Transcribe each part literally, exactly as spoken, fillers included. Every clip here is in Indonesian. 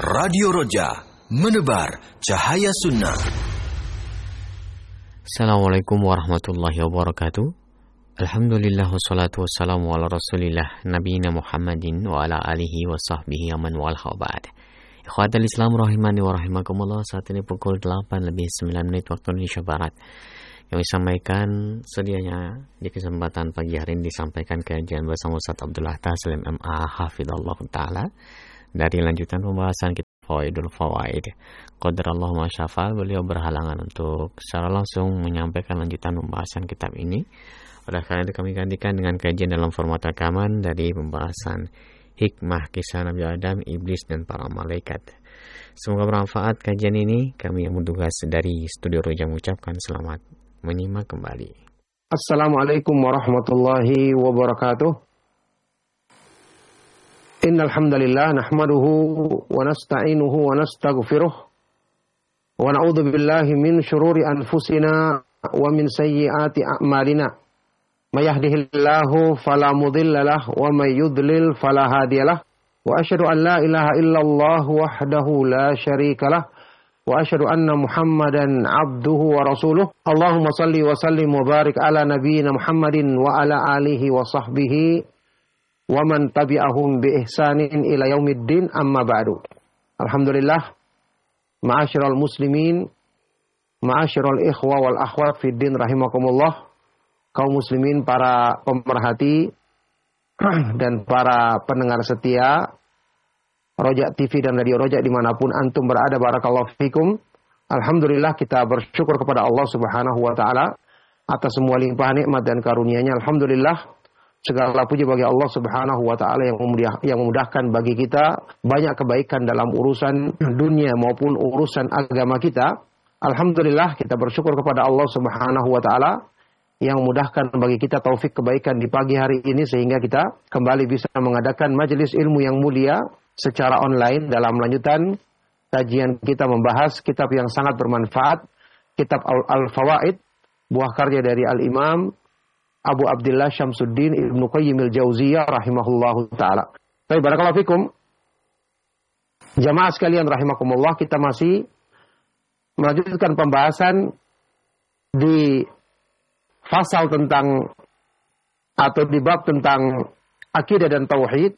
Radio Roja, menebar cahaya sunnah. Assalamualaikum warahmatullahi wabarakatuh. Alhamdulillah wassalatu wassalamu ala rasulillah nabiyina Muhammadin wa ala alihi wa sahbihi aman wal ba'd. Ikhwatal Islam rahimani wa rahimakumullah. Saat ini pukul delapan lebih sembilan menit waktu Indonesia Barat. Yang disampaikan sedianya di kesempatan pagi hari ini disampaikan kajian bersama Ustaz Abdullah Taslim M A Hafidhullah Ta'ala. Dari lanjutan pembahasan kita Fawaidul Fawaid. Qadarallahu ma syafa'al, beliau berhalangan untuk secara langsung menyampaikan lanjutan pembahasan kitab ini. Oleh karena itu kami gantikan dengan kajian dalam format rekaman dari pembahasan hikmah kisah Nabi Adam, iblis dan para malaikat. Semoga bermanfaat kajian ini. Kami yang bertugas dari Studio Roja mengucapkan selamat menyimak kembali. Assalamualaikum warahmatullahi wabarakatuh. Innal hamdalillah nahmaduhu wa nasta'inuhu wa nastaghfiruh wa na'udzu billahi min shururi anfusina wa min sayyiati a'malina. May yahdihillahu fala mudilla lahu wa may yudlil fala hadiyalah. Wa asyhadu an la ilaha illallah wahdahu la syarika lah wa asyhadu anna Muhammadan abduhu wa rasuluh. Allahumma shalli wa sallim wa barik ala nabiyyina Muhammadin wa ala alihi wa sahbihi wa man tabi'ahum bi ihsanin ila yaumiddin, amma ba'du. Alhamdulillah, ma'asyiral muslimin, ma'asyiral ikhwa wal akhwat fid din rahimakumullah. Kaum muslimin, para pemerhati dan para pendengar setia Roja T V dan Radio Roja dimanapun antum berada, barakallahu fikum. Alhamdulillah, kita bersyukur kepada Allah Subhanahu wa taala atas semua limpahan nikmat dan karunia-Nya. Alhamdulillah, segala puji bagi Allah Subhanahu wa taala yang memudah, yang memudahkan bagi kita banyak kebaikan dalam urusan dunia maupun urusan agama kita. Alhamdulillah, kita bersyukur kepada Allah Subhanahu wa taala yang memudahkan bagi kita taufik kebaikan di pagi hari ini sehingga kita kembali bisa mengadakan majelis ilmu yang mulia secara online dalam lanjutan kajian kita membahas kitab yang sangat bermanfaat, kitab Al-Fawaid, buah karya dari Al-Imam Abu Abdillah Syamsuddin Ibnu Qayyim al-Jauziyah rahimahullahu ta'ala. Baik, barakallahu fikum. Jamaah sekalian rahimakumullah, kita masih melanjutkan pembahasan di fasal tentang atau di bab tentang akidah dan tauhid.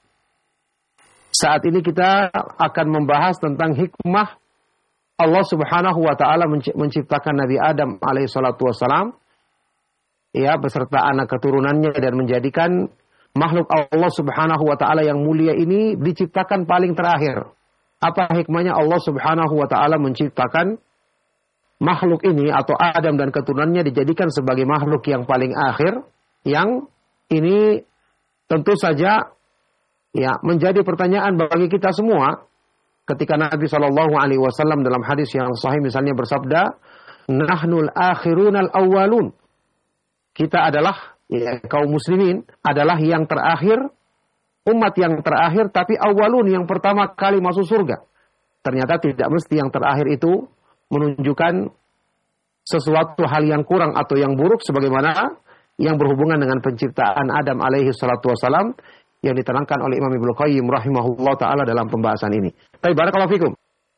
Saat ini kita akan membahas tentang hikmah Allah Subhanahu wa ta'ala menciptakan Nabi Adam alaihi salatu wassalam, ya, beserta anak keturunannya, dan menjadikan makhluk Allah Subhanahu wa ta'ala yang mulia ini diciptakan paling terakhir. Apa hikmahnya Allah Subhanahu wa ta'ala menciptakan makhluk ini atau Adam dan keturunannya dijadikan sebagai makhluk yang paling akhir, yang ini tentu saja ya menjadi pertanyaan bagi kita semua. Ketika Nabi shallallahu alaihi wasallam dalam hadis yang sahih misalnya bersabda, "Nahnul akhirunal awwalun." Kita adalah, ya, kaum muslimin adalah yang terakhir, umat yang terakhir, tapi awalun yang pertama kali masuk surga. Ternyata tidak mesti yang terakhir itu menunjukkan sesuatu hal yang kurang atau yang buruk, sebagaimana yang berhubungan dengan penciptaan Adam alaihi salatu wassalam yang diterangkan oleh Imam Ibnu Qayyim rahimahullah ta'ala dalam pembahasan ini. Tapi barakallahu fikum.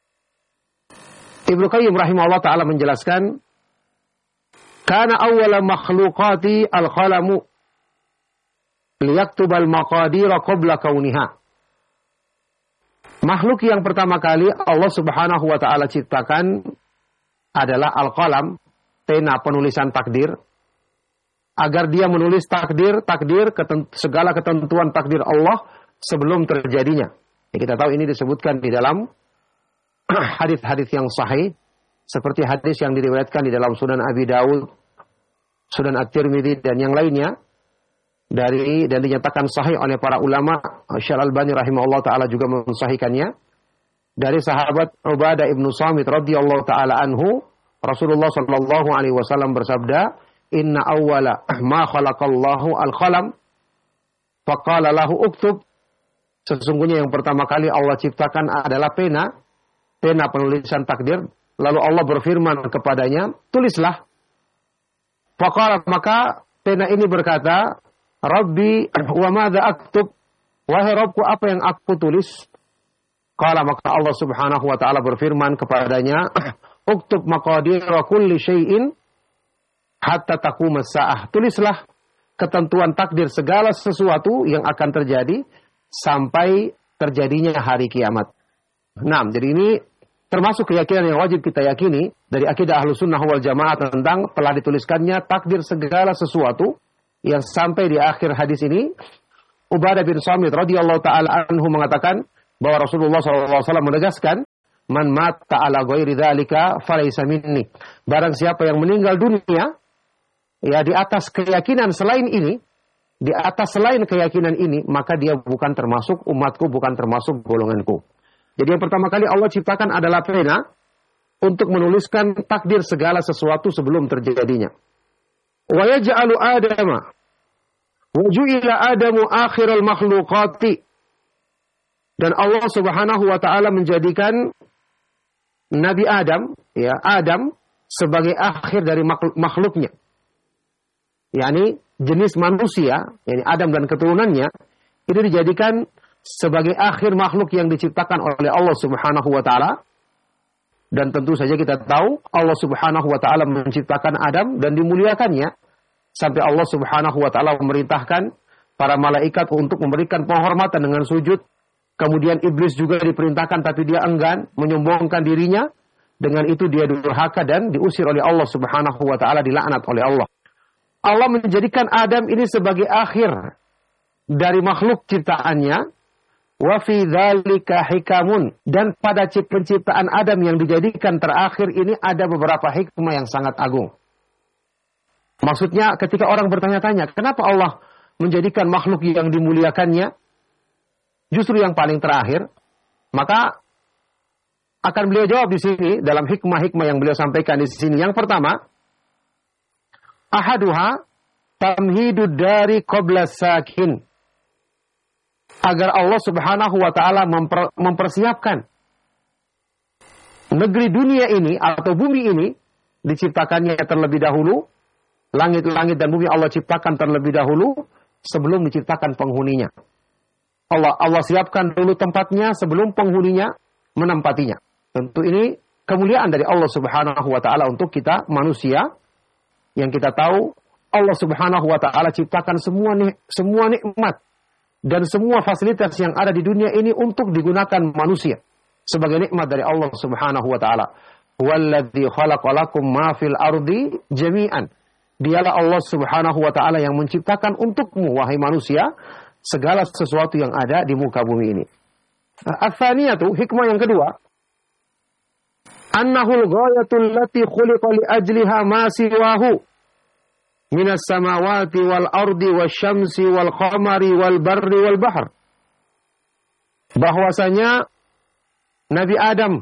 Ibnu Qayyim rahimahullah ta'ala menjelaskan, kana awwala makhluqati al-qalamu liyaktubal maqadira qabla kauniha. Makhluk yang pertama kali Allah Subhanahu wa taala ciptakan adalah al-qalam, pena penulisan takdir, agar dia menulis takdir, takdir ketent, segala ketentuan takdir Allah sebelum terjadinya. Ya, kita tahu ini disebutkan di dalam hadis-hadis yang sahih, seperti hadis yang diriwayatkan di dalam Sunan Abi Daud, Sunan At-Tirmidzi dan yang lainnya, dari dan dinyatakan sahih oleh para ulama. Syekh Al-Albani rahimahullah taala juga mensahihkannya dari sahabat Ubadah ibnu Samit radhiyallahu taala anhu. Rasulullah sallallahu alaihi wasallam bersabda, "Inna awwala ma khalaqallahu al-qalam faqala lahu uktub." Sesungguhnya yang pertama kali Allah ciptakan adalah pena, pena penulisan takdir. Lalu Allah berfirman kepadanya, "Tulislah." Faqala, maka pena ini berkata, "Rabbi wa madza aktub?" Wahai Rabbku, apa yang aku tulis? Qala, maka Allah Subhanahu wa taala berfirman kepadanya, "Uktub maqadira kulli syai'in hatta taqumas saah." Tulislah ketentuan takdir segala sesuatu yang akan terjadi sampai terjadinya hari kiamat. Nah, jadi ini termasuk keyakinan yang wajib kita yakini dari akidah Ahlus Sunnah wal Jamaah tentang telah dituliskannya takdir segala sesuatu yang sampai di akhir hadis ini. Ubadah bin Samit radhiyallahu taala anhu mengatakan bahwa Rasulullah shallallahu alaihi wasallam menegaskan, "Man mata ala ghairi dzalika falaysa minni." Barang siapa yang meninggal dunia ya di atas keyakinan selain ini, di atas selain keyakinan ini, maka dia bukan termasuk umatku, bukan termasuk golonganku. Jadi yang pertama kali Allah ciptakan adalah pena untuk menuliskan takdir segala sesuatu sebelum terjadinya. Wa yaj'alu Adama wa ju'ila Adamu akhiral makhluqati. Dan Allah Subhanahu wa taala menjadikan Nabi Adam, ya, Adam sebagai akhir dari makhluknya. yakni jenis manusia, yakni Adam dan keturunannya, itu dijadikan sebagai akhir makhluk yang diciptakan oleh Allah Subhanahu wa taala. Dan tentu saja kita tahu Allah Subhanahu wa taala menciptakan Adam dan dimuliakannya sampai Allah Subhanahu wa taala memerintahkan para malaikat untuk memberikan penghormatan dengan sujud. Kemudian iblis juga diperintahkan tapi dia enggan, menyombongkan dirinya. Dengan itu dia durhaka dan diusir oleh Allah Subhanahu wa taala, dilaknat oleh Allah. Allah menjadikan Adam ini sebagai akhir dari makhluk ciptaannya. Wa fi dzalika hikamun, dan pada penciptaan Adam yang dijadikan terakhir ini ada beberapa hikmah yang sangat agung. Maksudnya ketika orang bertanya-tanya, kenapa Allah menjadikan makhluk yang dimuliakannya justru yang paling terakhir? Maka akan beliau jawab di sini dalam hikmah-hikmah yang beliau sampaikan di sini. Yang pertama, ahaduha tamhidud dari qabla sakin. Agar Allah Subhanahu wa taala memper, mempersiapkan negeri dunia ini atau bumi ini diciptakannya terlebih dahulu. Langit-langit dan bumi Allah ciptakan terlebih dahulu sebelum diciptakan penghuninya. Allah Allah siapkan dulu tempatnya sebelum penghuninya menempatinya. Tentu ini kemuliaan dari Allah Subhanahu wa taala untuk kita manusia yang kita tahu Allah Subhanahu wa taala ciptakan semua nih, semua nikmat dan semua fasilitas yang ada di dunia ini untuk digunakan manusia sebagai nikmat dari Allah Subhanahu wa taala. Walladzi khalaqalakum ma fil ardi jami'an. Dialah Allah Subhanahu wa taala yang menciptakan untukmu wahai manusia segala sesuatu yang ada di muka bumi ini. Ats-tsaniyatu, hikmah yang kedua, annahul ghayatul lati khuliqa li ajliha ma siwahu minas samawati wal ardi wasyamsi wal qamari wal barri wal bahr. Bahwasanya Nabi Adam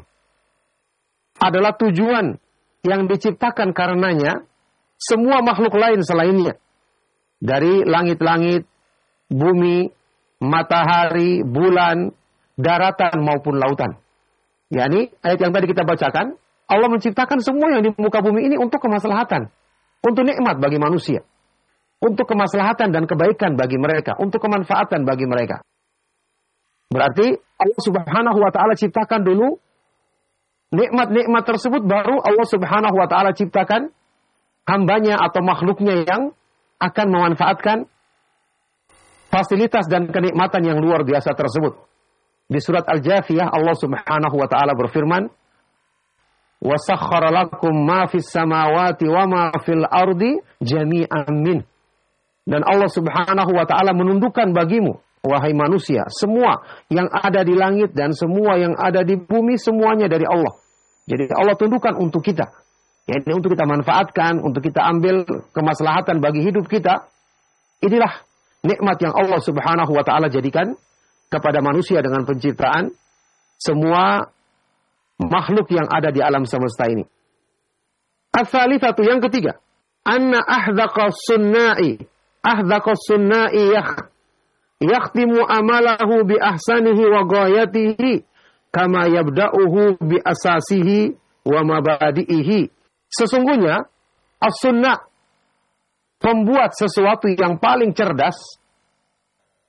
adalah tujuan yang diciptakan karenanya semua makhluk lain selainnya. Dari langit-langit, bumi, matahari, bulan, daratan maupun lautan. Yani ayat yang tadi kita bacakan, Allah menciptakan semua yang di muka bumi ini untuk kemaslahatan, untuk nikmat bagi manusia, untuk kemaslahatan dan kebaikan bagi mereka, untuk kemanfaatan bagi mereka. Berarti Allah Subhanahu wa taala ciptakan dulu nikmat-nikmat tersebut, baru Allah Subhanahu wa taala ciptakan hambanya atau makhluknya yang akan memanfaatkan fasilitas dan kenikmatan yang luar biasa tersebut. Di surat Al-Jathiyah Allah Subhanahu wa taala berfirman, "Wa sakhkhara lakum ma fis samawati wa ma fil ardi jami'an min." Dan Allah Subhanahu wa taala menundukkan bagimu wahai manusia semua yang ada di langit dan semua yang ada di bumi, semuanya dari Allah. Jadi Allah tundukkan untuk kita. Ya, ini untuk kita manfaatkan, untuk kita ambil kemaslahatan bagi hidup kita. Inilah nikmat yang Allah Subhanahu wa taala jadikan kepada manusia dengan penciptaan semua makhluk yang ada di alam semesta ini. Ats-tsalitsatu, yang ketiga, anna ahdaqas sunnai, ahdaqas sunnai yakh, yakhtimu amalahu bi ahsanihi wa ghayatihi kama yabda'uhu bi asasihi wa mabadi'ihi. Sesungguhnya as-sunnah, pembuat sesuatu yang paling cerdas,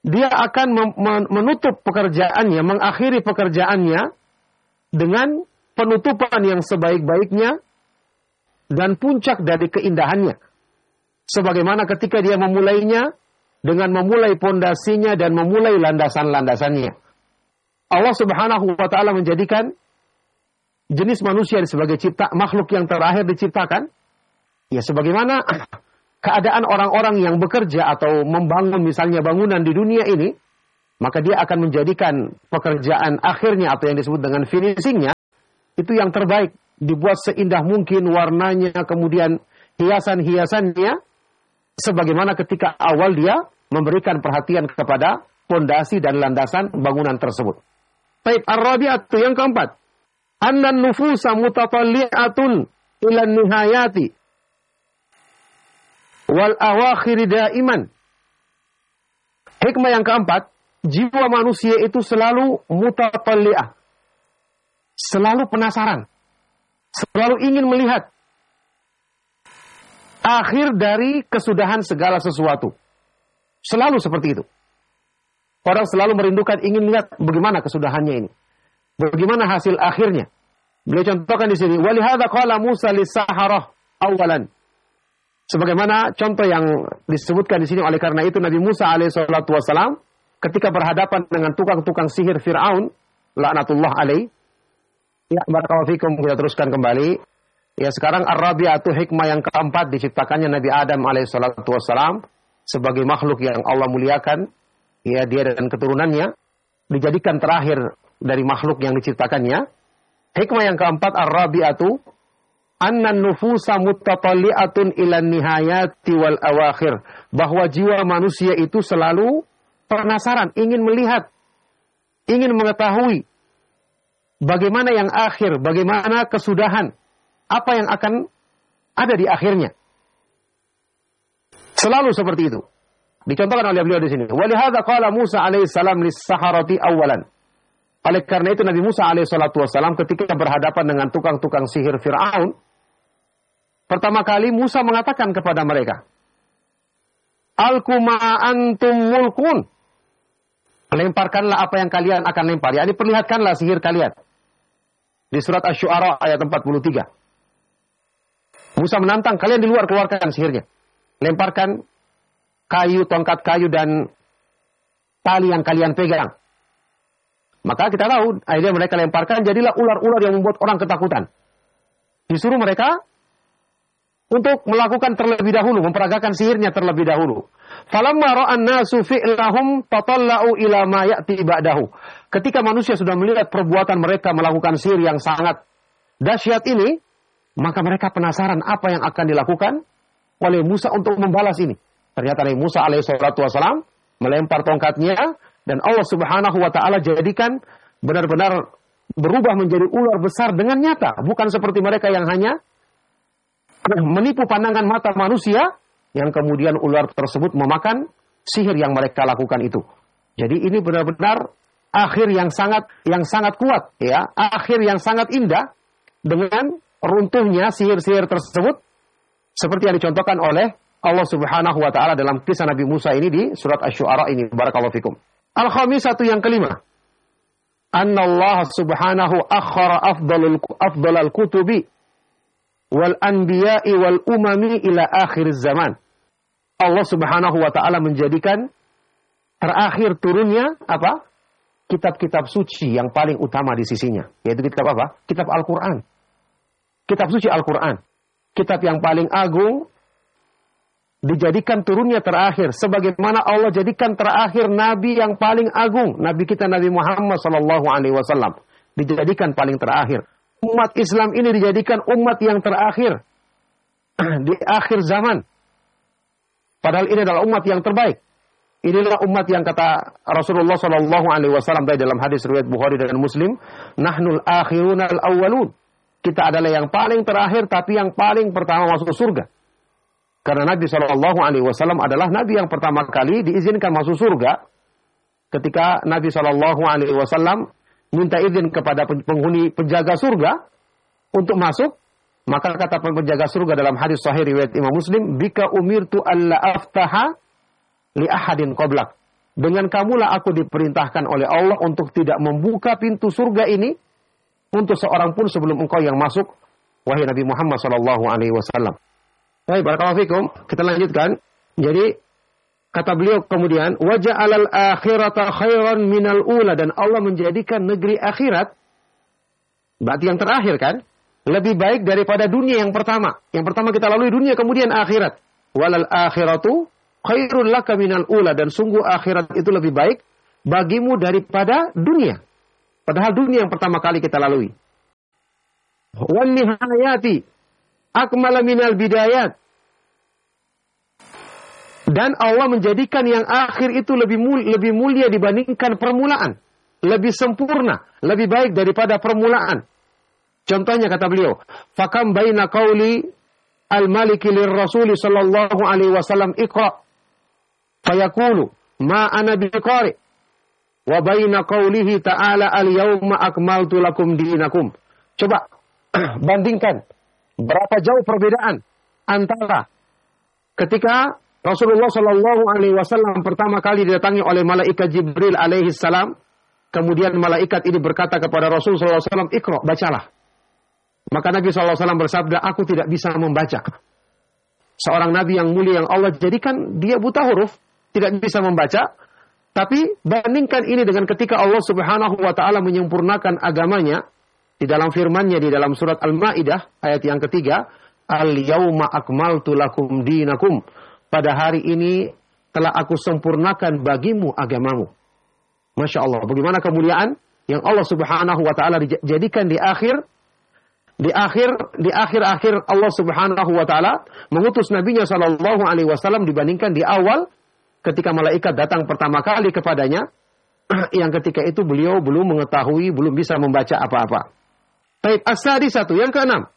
dia akan menutup pekerjaannya, mengakhiri pekerjaannya dengan penutupan yang sebaik-baiknya dan puncak dari keindahannya. Sebagaimana ketika dia memulainya dengan memulai pondasinya dan memulai landasan-landasannya. Allah Subhanahu wa taala menjadikan jenis manusia sebagai cipta makhluk yang terakhir diciptakan. Ya sebagaimana keadaan orang-orang yang bekerja atau membangun misalnya bangunan di dunia ini, maka dia akan menjadikan pekerjaan akhirnya atau yang disebut dengan finishingnya itu yang terbaik, dibuat seindah mungkin warnanya, kemudian hiasan-hiasannya, sebagaimana ketika awal dia memberikan perhatian kepada pondasi dan landasan bangunan tersebut. Baik, ar-rabi'atu yang keempat, annan nufusa mutatalli'atun ila nihayati wal awakhir daiman. Hikmah yang keempat, jiwa manusia itu selalu mutatalli'ah, selalu penasaran, selalu ingin melihat akhir dari kesudahan segala sesuatu. Selalu seperti itu. Orang selalu merindukan, ingin lihat bagaimana kesudahannya ini. Bagaimana hasil akhirnya. Beliau contohkan di sini, walihada qala Musa lis-saharah awalan. Sebagaimana contoh yang disebutkan di sini, oleh karena itu Nabi Musa alaihi salatu wasalam ketika berhadapan dengan tukang-tukang sihir Fir'aun, laknatullah alaih. Ya, barakallahu fikum, kita teruskan kembali. Ya, sekarang ar-rabi'atu, hikmah yang keempat, diciptakannya Nabi Adam alaihi salatu wasalam sebagai makhluk yang Allah muliakan, ya dia dan keturunannya dijadikan terakhir dari makhluk yang diciptakannya. Hikmah yang keempat, ar-rabi'atu annan nufusa mutatalli'atun ila nihayati wal awakhir, bahwa jiwa manusia itu selalu penasaran, ingin melihat, ingin mengetahui bagaimana yang akhir, bagaimana kesudahan, apa yang akan ada di akhirnya. Selalu seperti itu. Dicontohkan oleh beliau di sini. Walihada qala Musa alaihi salam lis-saharati awalan. Oleh karena itu Nabi Musa alaihi salatu wasalam ketika berhadapan dengan tukang-tukang sihir Fir'aun, pertama kali Musa mengatakan kepada mereka, Alqu ma antum mulkun. Lemparkanlah apa yang kalian akan lempar. Yani perlihatkanlah sihir kalian. Di surat Asy-Syu'ara ayat empat puluh tiga. Musa menantang, kalian di luar keluarkan sihirnya. Lemparkan kayu, tongkat kayu dan tali yang kalian pegang. Maka kita tahu, akhirnya mereka lemparkan, jadilah ular-ular yang membuat orang ketakutan. Disuruh mereka untuk melakukan terlebih dahulu, memperagakan sihirnya terlebih dahulu. Falamma ra'an nasu fi'lahum tatalla'u ila ma ya'ti ba'dahu. Ketika manusia sudah melihat perbuatan mereka melakukan sihir yang sangat dahsyat ini, maka mereka penasaran apa yang akan dilakukan oleh Musa untuk membalas ini. Ternyata Nabi Musa alaihi salatu wasalam melempar tongkatnya dan Allah Subhanahu wa taala jadikan benar-benar berubah menjadi ular besar dengan nyata, bukan seperti mereka yang hanya menipu pandangan mata manusia yang kemudian ular tersebut memakan sihir yang mereka lakukan itu. Jadi ini benar-benar akhir yang sangat yang sangat kuat, ya, akhir yang sangat indah dengan runtuhnya sihir-sihir tersebut seperti yang dicontohkan oleh Allah Subhanahu wa taala dalam kisah Nabi Musa ini di surat Asy-Syu'ara ini. Barakallahu fikum. Al-khamisatu yang kelima. Anna Allah Subhanahu akhara afdalul afdalal kutubi wal anbiya'i wal umami ila akhir zaman. Allah Subhanahu wa taala menjadikan terakhir turunnya apa? Kitab-kitab suci yang paling utama di sisinya, yaitu kitab apa? Kitab Al-Qur'an. Kitab suci Al-Qur'an. Kitab yang paling agung dijadikan turunnya terakhir, sebagaimana Allah jadikan terakhir Nabi yang paling agung, Nabi kita Nabi Muhammad sallallahu alaihi wasallam dijadikan paling terakhir. Umat Islam ini dijadikan umat yang terakhir di akhir zaman. Padahal ini adalah umat yang terbaik. Inilah umat yang kata Rasulullah sallallahu alaihi wasallam dalam hadis riwayat Bukhari dan Muslim, nahnul akhiruna al-awwalun. Kita adalah yang paling terakhir tapi yang paling pertama masuk ke surga. Karena Nabi shallallahu alaihi wasallam adalah Nabi yang pertama kali diizinkan masuk surga. Ketika Nabi shallallahu alaihi wasallam minta izin kepada penghuni penjaga surga untuk masuk, maka kata penjaga surga dalam hadis sahih riwayat Imam Muslim, bika umirtu alla aftaha li ahadin qablak. dengan kamulah aku diperintahkan oleh Allah untuk tidak membuka pintu surga ini untuk seorang pun sebelum engkau yang masuk, wahai Nabi Muhammad sallallahu alaihi wasallam. Baik, barakallahu fikum. Kita lanjutkan. Jadi kata beliau kemudian, wa ja'alal akhirata khairan minal ula, dan Allah menjadikan negeri akhirat, berarti yang terakhir kan, lebih baik daripada dunia yang pertama. Yang pertama kita lalui dunia, kemudian akhirat. Walal akhiratu khairun laka minal ula, dan sungguh akhirat itu lebih baik bagimu daripada dunia. Padahal dunia yang pertama kali kita lalui. Wan nihayati akmala minal bidayat. Dan Allah menjadikan yang akhir itu lebih mulia, lebih mulia dibandingkan permulaan. Lebih sempurna, lebih baik daripada permulaan. Contohnya kata beliau, fakam baina qauli al-maliki lir-rasuli sallallahu alaihi wasallam iqra fayaqulu ma ana biqari wa baina qaulihi ta'ala al-yawma akmaltu lakum dinakum. Coba bandingkan berapa jauh perbedaan antara ketika Rasulullah sallallahu alaihi wasallam pertama kali didatangi oleh malaikat Jibril alaihi salam, kemudian malaikat ini berkata kepada Rasul sallallahu alaihi wasallam, "Iqra, bacalah." Maka Nabi sallallahu alaihi wasallam bersabda, "Aku tidak bisa membaca." Seorang nabi yang mulia yang Allah jadikan dia buta huruf, tidak bisa membaca. Tapi bandingkan ini dengan ketika Allah Subhanahu wa taala menyempurnakan agamanya di dalam firman-Nya di dalam surat Al-Maidah ayat yang ketiga, "Al-yauma akmaltu lakum dinakum." Pada hari ini telah aku sempurnakan bagimu agamamu. Masya Allah, bagaimana kemuliaan yang Allah Subhanahu wa taala dijadikan di akhir Di akhir di akhir-akhir Allah Subhanahu wa taala mengutus nabinya sallallahu alaihi wasallam dibandingkan di awal ketika malaikat datang pertama kali kepadanya yang ketika itu beliau belum mengetahui, belum bisa membaca apa-apa. Baik, as-sadisatu yang keenam.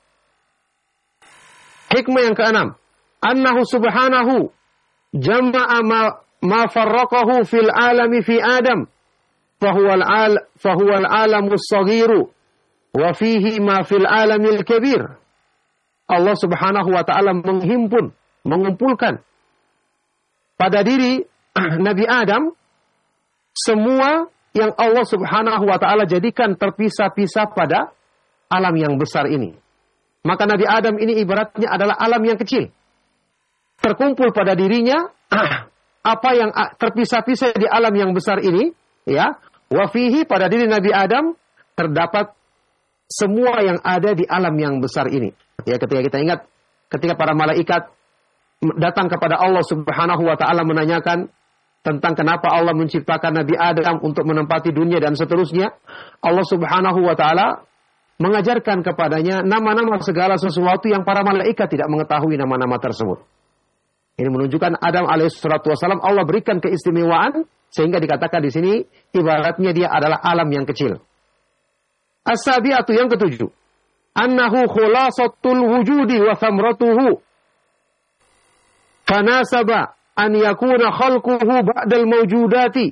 Hikmah yang keenam, annahu subhanahu jama'a ma, ma farraqahu fil alami fi Adam fahuwa al fahuwa al-alamus saghiru wa fihi ma fil alamil kabir. Allah Subhanahu wa taala menghimpun, mengumpulkan pada diri Nabi Adam semua yang Allah Subhanahu wa taala jadikan terpisah-pisah pada alam yang besar ini. Maka Nabi Adam ini ibaratnya adalah alam yang kecil. Terkumpul pada dirinya apa yang terpisah-pisah di alam yang besar ini, ya. Wa fihi, pada diri Nabi Adam terdapat semua yang ada di alam yang besar ini. Ya, ketika kita ingat ketika para malaikat datang kepada Allah Subhanahu wa taala menanyakan tentang kenapa Allah menciptakan Nabi Adam untuk menempati dunia dan seterusnya, Allah Subhanahu wa taala mengajarkan kepadanya nama-nama segala sesuatu yang para malaikat tidak mengetahui nama-nama tersebut. Ini menunjukkan Adam alaihissalatu wassalam Allah berikan keistimewaan sehingga dikatakan di sini ibaratnya dia adalah alam yang kecil. As-sabi'atu yang ketujuh, annahu khulasatul wujudi wa thamratuhu fanasaba an yakuna khalquhu ba'dal mawjudati.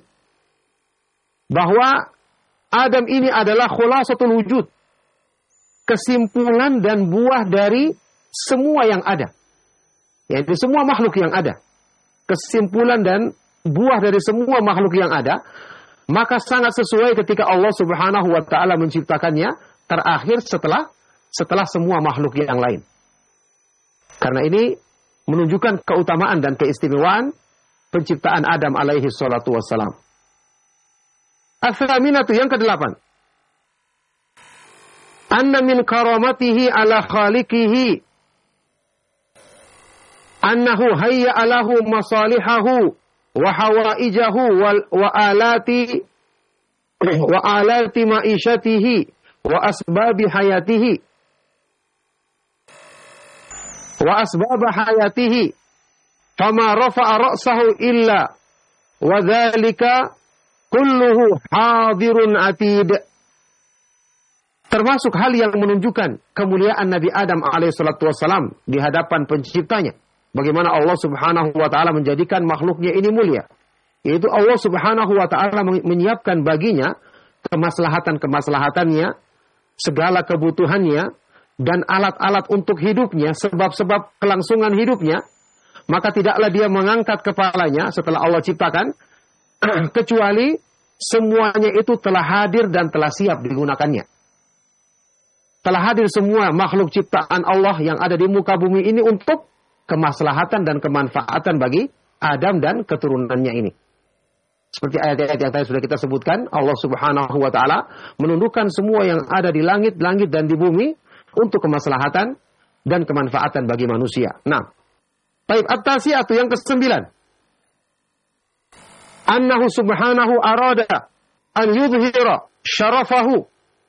Bahwa Adam ini adalah khulasatul wujud, kesimpulan dan buah dari semua yang ada, yaitu semua makhluk yang ada, kesimpulan dan buah dari semua makhluk yang ada. Maka sangat sesuai ketika Allah Subhanahu wa taala menciptakannya terakhir setelah setelah semua makhluk yang lain. Karena ini menunjukkan keutamaan dan keistimewaan penciptaan Adam alaihi salatu wassalam. As-saminatu yang kedelapan. Anna min karamatihi ala khaliqihi annahu hayya alahu masalihahu wa hawaijahu wal wa alati wa alati ma'isyatihi wa asbabi hayatihi wa asbab hayatihi fama rafa'a ra'sahu illa wa dzalika kulluhu hadirun atid. Termasuk hal yang menunjukkan kemuliaan Nabi Adam alaihissalatu wassalam di hadapan penciptanya. Bagaimana Allah Subhanahu wa taala menjadikan makhluknya ini mulia. Yaitu Allah Subhanahu wa taala menyiapkan baginya kemaslahatan-kemaslahatannya, segala kebutuhannya, dan alat-alat untuk hidupnya, sebab-sebab kelangsungan hidupnya. Maka tidaklah dia mengangkat kepalanya setelah Allah ciptakan, kecuali semuanya itu telah hadir dan telah siap digunakannya. Telah hadir semua makhluk ciptaan Allah yang ada di muka bumi ini untuk kemaslahatan dan kemanfaatan bagi Adam dan keturunannya ini. Seperti ayat-ayat yang tadi sudah kita sebutkan, Allah Subhanahu wa taala menundukkan semua yang ada di langit-langit dan di bumi untuk kemaslahatan dan kemanfaatan bagi manusia. Nah, baik, at-tasi'atu yang kesembilan. Annahu subhanahu arada an yudhira syarafahu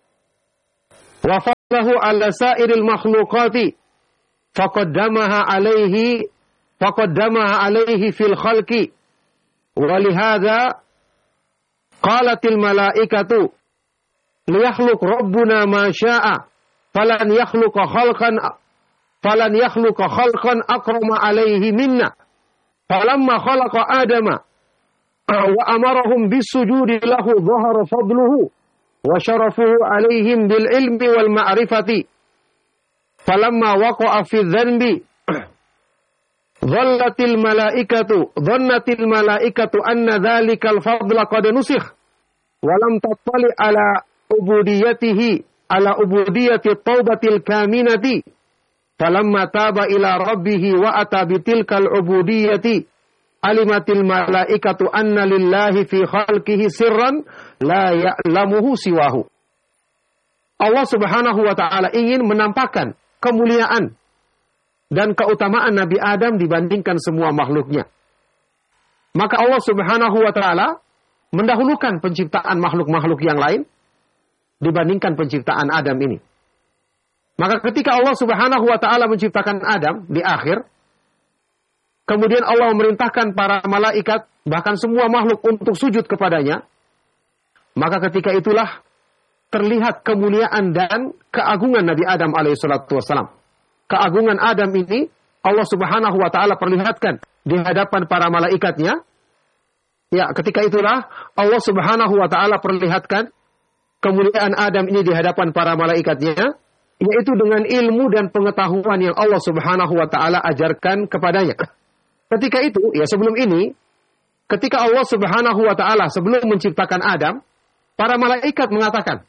wa fadlahu ala sairil makhluqati faqaddamaha alaihi faqaddamaha alaihi fil khalqi wa lihadza qalatil malaikatu liyakhluq rabbuna ma syaa falan yakhluqa khalqan falan yakhluqa khalqan akrama alaihi minna falamma khalaqa adama wa amarahum bisujudi lahu dhahara fadluhu wa syarafuhu alaihim bil ilmi wal ma'rifati falamma waqa'a fi dhanbi dhallatil malaikatu dhannatil malaikatu anna dhalikal fadla qad nusikh wa lam tattali ala ubudiyatihi ala ubudiyati taubatil kaminati falamma taba ila rabbih wa ata bitilkal ubudiyati alimatil malaikatu anna lillahi fi khalqihi sirran la ya'lamuhu siwahu. Allah Subhanahu wa taala ingin menampakkan kemuliaan dan keutamaan Nabi Adam dibandingkan semua makhluknya. Maka Allah Subhanahu wa taala mendahulukan penciptaan makhluk-makhluk yang lain dibandingkan penciptaan Adam ini. Maka ketika Allah Subhanahu wa taala menciptakan Adam di akhir, kemudian Allah memerintahkan para malaikat, bahkan semua makhluk untuk sujud kepadanya. Maka ketika itulah terlihat kemuliaan dan keagungan Nabi Adam alaihissalatu wassalam. Keagungan Adam ini Allah Subhanahu wa taala perlihatkan di hadapan para malaikatnya. Ya, ketika itulah Allah Subhanahu wa taala perlihatkan kemuliaan Adam ini di hadapan para malaikatnya, yaitu dengan ilmu dan pengetahuan yang Allah Subhanahu wa taala ajarkan kepadanya. Ketika itu, ya sebelum ini, ketika Allah Subhanahu wa taala sebelum menciptakan Adam, para malaikat mengatakan,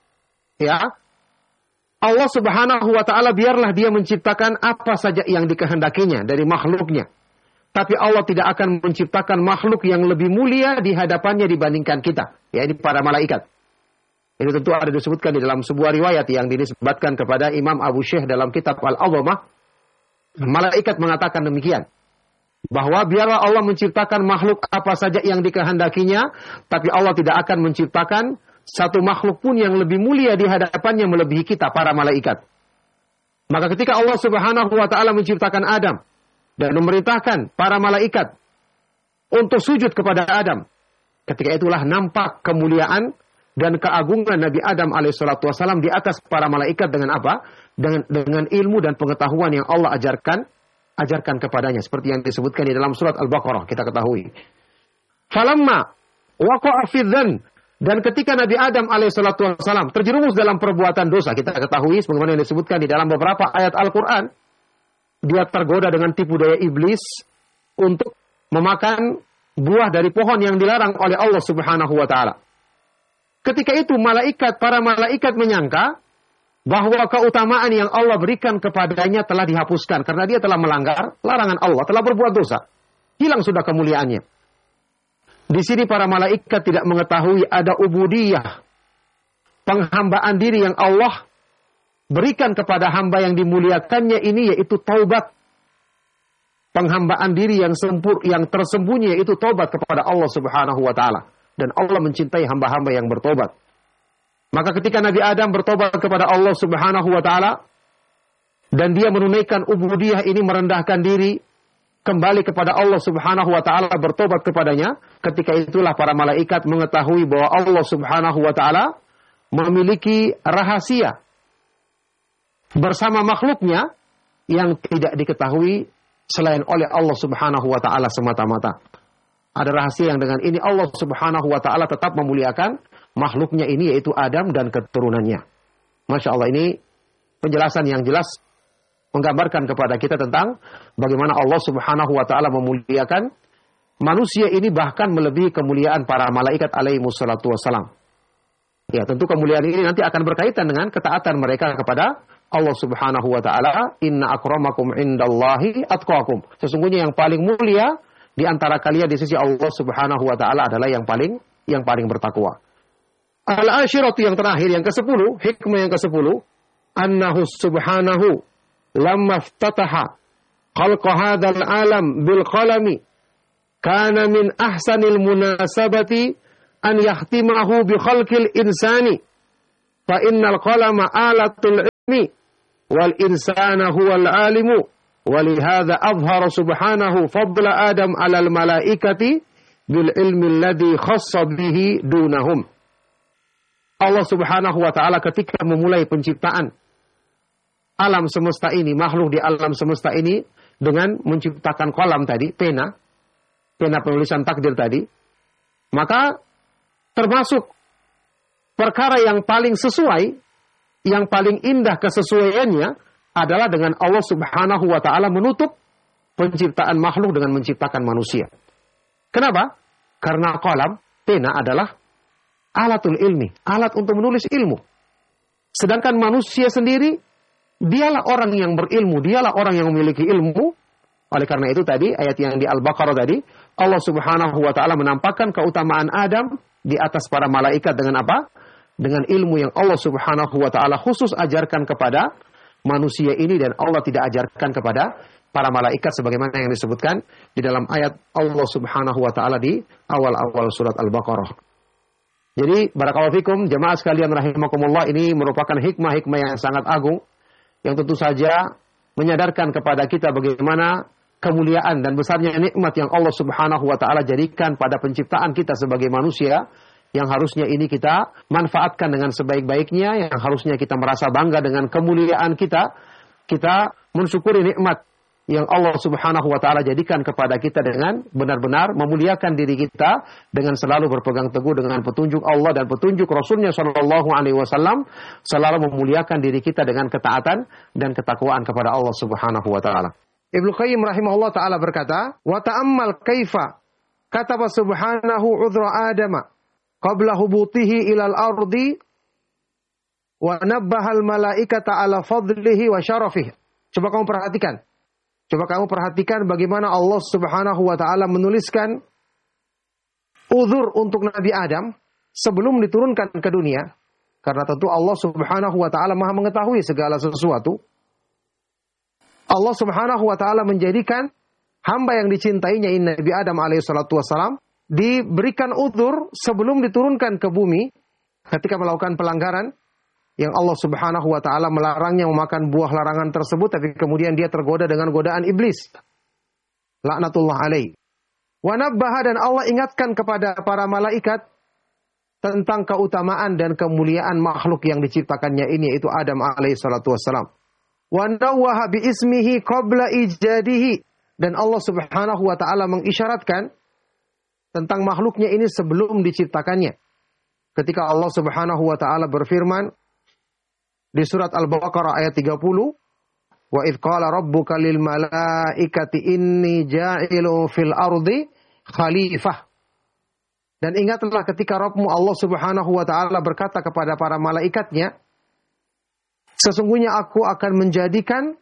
ya, Allah Subhanahu wa taala biarlah dia menciptakan apa saja yang dikehendakinya dari makhluknya. Tapi Allah tidak akan menciptakan makhluk yang lebih mulia di hadapannya dibandingkan kita, ya, ini para malaikat. Ini tentu ada disebutkan di dalam sebuah riwayat yang dinisbatkan kepada Imam Abu Syekh dalam kitab Al-Azamah. Malaikat mengatakan demikian, bahwa biarlah Allah menciptakan makhluk apa saja yang dikehendakinya, tapi Allah tidak akan menciptakan satu makhluk pun yang lebih mulia di hadapannya melebihi kita, para malaikat. Maka ketika Allah Subhanahu wa taala menciptakan Adam dan memerintahkan para malaikat untuk sujud kepada Adam, ketika itulah nampak kemuliaan dan keagungan Nabi Adam alaihissalatu wassalam di atas para malaikat dengan apa? Dengan, dengan ilmu dan pengetahuan yang Allah ajarkan ajarkan kepadanya, seperti yang disebutkan di dalam surat Al-Baqarah, kita ketahui. Falamma waqa'a fi dzan, dan ketika Nabi Adam alaihissalatu wassalam terjerumus dalam perbuatan dosa, kita ketahui sebagaimana yang disebutkan di dalam beberapa ayat Al-Qur'an, dia tergoda dengan tipu daya iblis untuk memakan buah dari pohon yang dilarang oleh Allah Subhanahu wa taala. Ketika itu malaikat, para malaikat menyangka bahwa keutamaan yang Allah berikan kepadanya telah dihapuskan karena dia telah melanggar larangan Allah, telah berbuat dosa. Hilang sudah kemuliaannya. Di sini para malaikat tidak mengetahui ada ubudiyah, penghambaan diri yang Allah berikan kepada hamba yang dimuliakannya ini, yaitu taubat. Penghambaan diri yang sempur, yang tersembunyi, yaitu taubat kepada Allah Subhanahu wa taala. Dan Allah mencintai hamba-hamba yang bertobat. Maka ketika Nabi Adam bertobat kepada Allah Subhanahu wa taala dan dia menunaikan ubudiyah ini, merendahkan diri kembali kepada Allah Subhanahu wa taala, bertobat kepadanya, ketika itulah para malaikat mengetahui bahwa Allah Subhanahu wa taala memiliki rahasia bersama makhluknya yang tidak diketahui selain oleh Allah Subhanahu wa taala semata-mata. Ada rahasia yang dengan ini Allah Subhanahu wa taala tetap memuliakan makhluknya ini, yaitu Adam dan keturunannya. Masya Allah, ini penjelasan yang jelas menggambarkan kepada kita tentang bagaimana Allah Subhanahu wa taala memuliakan manusia ini bahkan melebihi kemuliaan para malaikat alaihi wassalatu wassalam. Ya, tentu kemuliaan ini nanti akan berkaitan dengan ketaatan mereka kepada Allah Subhanahu wa taala. Inna akramakum indallahi atqakum. Sesungguhnya yang paling mulia di antara kalian di sisi Allah Subhanahu wa taala adalah yang paling yang paling bertakwa. Al-ashiratu yang terakhir, yang kesepuluh, hikmah yang kesepuluh, annahu subhanahu lamma iftataha khalqa hadzal alam bil qalami kana min ahsanil munasabati an yahtimahu bi khalqil insani fa innal qalama alatul ilmi wal insana huwal alimu walihadza azhara subhanahu fadla adam alal malaikati bil ilmi alladhi khassa bihi dunahum. Allah Subhanahu wa taala ketika memulai penciptaan alam semesta ini, makhluk di alam semesta ini dengan menciptakan kolam tadi, pena, pena penulisan takdir tadi, maka termasuk perkara yang paling sesuai, yang paling indah kesesuaiannya adalah dengan Allah Subhanahu wa taala menutup penciptaan makhluk dengan menciptakan manusia. Kenapa? Karena kolam, pena adalah alatul ilmi, alat untuk menulis ilmu. Sedangkan manusia sendiri, dialah orang yang berilmu, dialah orang yang memiliki ilmu. Oleh karena itu tadi, ayat yang di Al-Baqarah tadi, Allah Subhanahu wa taala menampakkan keutamaan Adam di atas para malaikat dengan apa? Dengan ilmu yang Allah Subhanahu wa taala khusus ajarkan kepada manusia ini dan Allah tidak ajarkan kepada para malaikat sebagaimana yang disebutkan di dalam ayat Allah Subhanahu wa taala di awal-awal surat Al-Baqarah. Jadi barakallahu fikum jemaah sekalian rahimakumullah, ini merupakan hikmah-hikmah yang sangat agung yang tentu saja menyadarkan kepada kita bagaimana kemuliaan dan besarnya nikmat yang Allah Subhanahu wa taala jadikan pada penciptaan kita sebagai manusia, yang harusnya ini kita manfaatkan dengan sebaik-baiknya, yang harusnya kita merasa bangga dengan kemuliaan kita. Kita mensyukuri nikmat yang Allah Subhanahu wa taala jadikan kepada kita dengan benar-benar memuliakan diri kita dengan selalu berpegang teguh dengan petunjuk Allah dan petunjuk Rasulnya Shallallahu alaihi wasallam, selalu memuliakan diri kita dengan ketaatan dan ketakwaan kepada Allah Subhanahu wa taala. Ibnu Qayyim rahimahullah taala berkata, "Wa ta'ammal kaifa kataba subhanahu udhra Adama qabla hubutihi ilal ardi wa nabbaha al malaikata ala fadlihi wa syarafihi." Coba kamu perhatikan. Coba kamu perhatikan bagaimana Allah Subhanahu wa taala menuliskan uzur untuk Nabi Adam sebelum diturunkan ke dunia. Karena tentu Allah Subhanahu wa taala Maha mengetahui segala sesuatu. Allah Subhanahu wa taala menjadikan hamba yang dicintainya ini Nabi Adam alaihi salatu wassalam diberikan uzur sebelum diturunkan ke bumi ketika melakukan pelanggaran yang Allah Subhanahu wa taala melarangnya memakan buah larangan tersebut, tapi kemudian dia tergoda dengan godaan iblis. Laknatullah alaih. Wa nabbaha, dan Allah ingatkan kepada para malaikat tentang keutamaan dan kemuliaan makhluk yang diciptakannya ini, yaitu Adam alaihi salatu wassalam. Wa nawwaha bi ismihi qabla ijadihi, dan Allah Subhanahu wa taala mengisyaratkan tentang makhluknya ini sebelum diciptakannya. Ketika Allah Subhanahu wa taala berfirman di surat Al-Baqarah ayat tiga puluh, wa idz qala rabbuka lil malaikati inni ja'ilun fil ardi khalifah. Dan ingatlah ketika Rabbmu Allah Subhanahu wa taala berkata kepada para malaikatnya, sesungguhnya aku akan menjadikan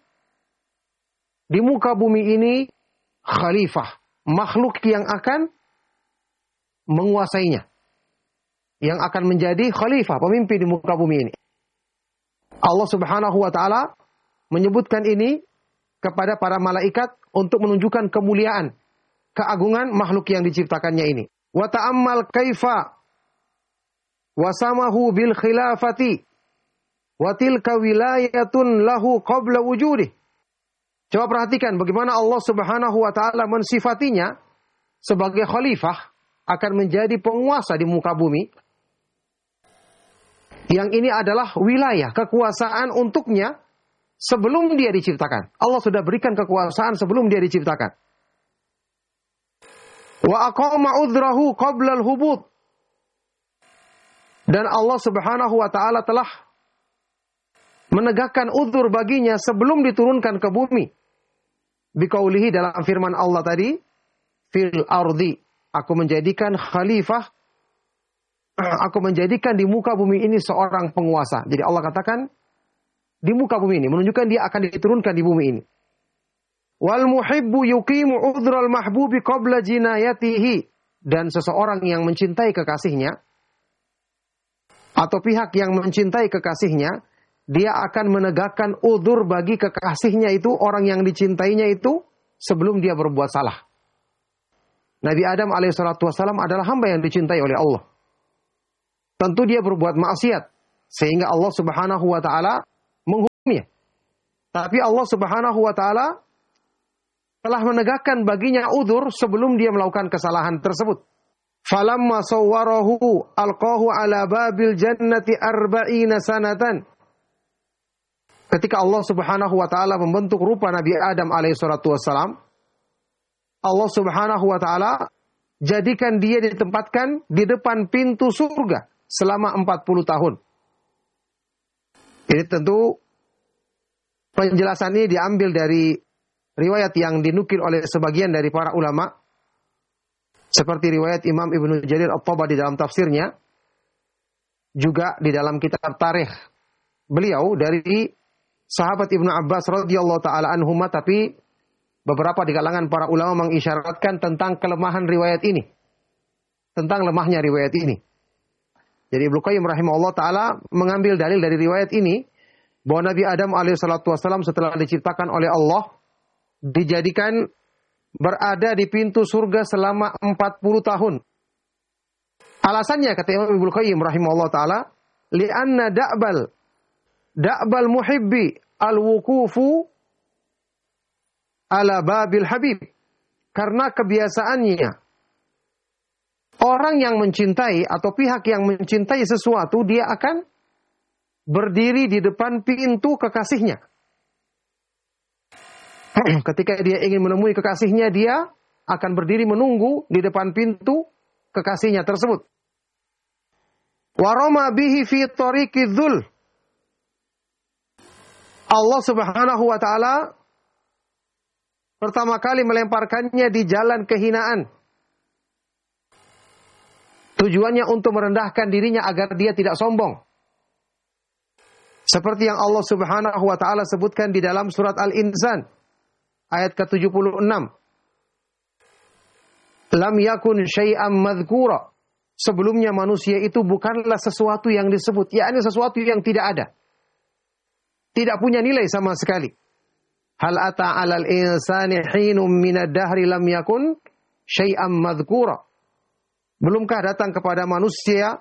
di muka bumi ini khalifah, makhluk yang akan menguasainya, yang akan menjadi khalifah, pemimpin di muka bumi ini. Allah Subhanahu wa taala menyebutkan ini kepada para malaikat untuk menunjukkan kemuliaan, keagungan makhluk yang diciptakannya ini. Wa ta'ammal kaifa wasamahu bil khilafati wa tilka wilayatun lahu qabla wujudih. Coba perhatikan bagaimana Allah Subhanahu wa taala mensifatinya sebagai khalifah, akan menjadi penguasa di muka bumi. Yang ini adalah wilayah, kekuasaan untuknya sebelum dia diciptakan. Allah sudah berikan kekuasaan sebelum dia diciptakan. Wa aqama udrahu qabla al-hubut. Dan Allah Subhanahu wa taala telah menegakkan uzur baginya sebelum diturunkan ke bumi. Biqaulihi, dalam firman Allah tadi, fil ardi. Aku menjadikan khalifah, aku menjadikan di muka bumi ini seorang penguasa. Jadi Allah katakan di muka bumi ini, menunjukkan dia akan diturunkan di bumi ini. Wal muhibbu yuqimu udhral mahbubi qabla jinayatihi. Dan seseorang yang mencintai kekasihnya, atau pihak yang mencintai kekasihnya, dia akan menegakkan udzur bagi kekasihnya itu, orang yang dicintainya itu, sebelum dia berbuat salah. Nabi Adam alaihissalatu wassalam adalah hamba yang dicintai oleh Allah. Tentu dia berbuat maksiat, sehingga Allah subhanahu wa ta'ala menghukumnya. Tapi Allah subhanahu wa ta'ala telah menegakkan baginya udzur sebelum dia melakukan kesalahan tersebut. Falamma sawwarahu alqahu ala babil jannati arba'ina sanatan. Ketika Allah subhanahu wa ta'ala membentuk rupa Nabi Adam alaihissalatu wassalam, Allah subhanahu wa ta'ala jadikan dia ditempatkan di depan pintu surga selama empat puluh tahun. Ini tentu penjelasan ini diambil dari riwayat yang dinukil oleh sebagian dari para ulama, seperti riwayat Imam Ibnu Jarir At-Tabari dalam tafsirnya, juga di dalam kitab tarikh beliau dari sahabat Ibnu Abbas radhiyallahu taala anhuma, tapi beberapa di kalangan para ulama mengisyaratkan tentang kelemahan riwayat ini, tentang lemahnya riwayat ini. Jadi Ibnu Qayyim rahimahullah taala mengambil dalil dari riwayat ini bahwa Nabi Adam alaihissalatu wassalam setelah diciptakan oleh Allah dijadikan berada di pintu surga selama empat puluh tahun. Alasannya kata Imam Ibnu Qayyim rahimahullah taala, li'anna da'bal da'bal muhibbi al-wuqufu ala babil habib. Karena kebiasaannya orang yang mencintai atau pihak yang mencintai sesuatu, dia akan berdiri di depan pintu kekasihnya. Ketika dia ingin menemui kekasihnya, dia akan berdiri menunggu di depan pintu kekasihnya tersebut. Warama bihi fi tariqi dzul. Allah Subhanahu wa taala pertama kali melemparkannya di jalan kehinaan. Tujuannya untuk merendahkan dirinya agar dia tidak sombong. Seperti yang Allah Subhanahu wa taala sebutkan di dalam surat Al-Insan ayat ke tujuh puluh enam. Lam yakun syai'am madhkura. Sebelumnya manusia itu bukanlah sesuatu yang disebut, yakni sesuatu yang tidak ada. Tidak punya nilai sama sekali. Hal ata 'alal insani hinum minad dahri lam yakun syai'am madhkura. Belumkah datang kepada manusia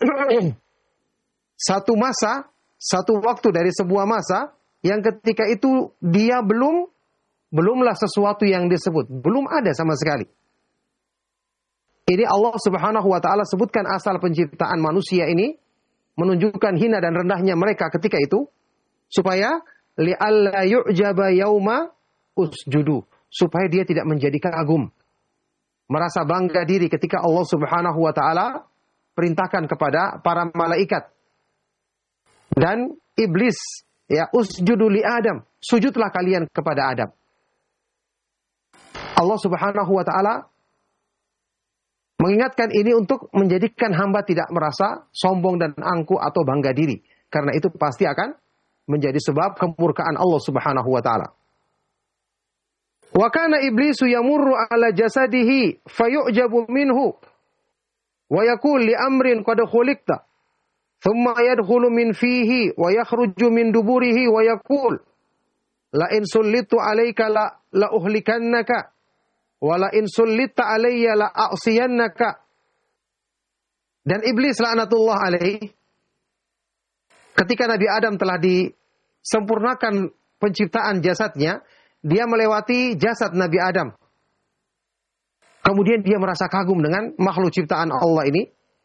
satu masa, satu waktu dari sebuah masa yang ketika itu dia belum belumlah sesuatu yang disebut, belum ada sama sekali. Ini Allah Subhanahu wa taala sebutkan asal penciptaan manusia ini, menunjukkan hina dan rendahnya mereka ketika itu, supaya li'alla yu'jaba yauma usjudu, supaya dia tidak menjadi kagum, merasa bangga diri ketika Allah Subhanahu wa taala perintahkan kepada para malaikat dan iblis, ya, usjudu li Adam, sujudlah kalian kepada Adam. Allah Subhanahu wa taala mengingatkan ini untuk menjadikan hamba tidak merasa sombong dan angkuh atau bangga diri, karena itu pasti akan menjadi sebab kemurkaan Allah Subhanahu wa taala. Wa kana iblisu yamurru ala jasadihi fayu'jabu minhu wa yaqul li amrin qad khuliqta thumma yadkhulu min fihi wa yakhruju min duburihi wa yaqul la in sullitu alayka la la uhlikannaka wa la in sullita alayya la a'siyannaka. Dan iblis laknatullah alaihi, ketika Nabi Adam telah disempurnakan penciptaan jasadnya, dia melewati jasad Nabi Adam. Kemudian dia merasa kagum dengan makhluk ciptaan Allah ini.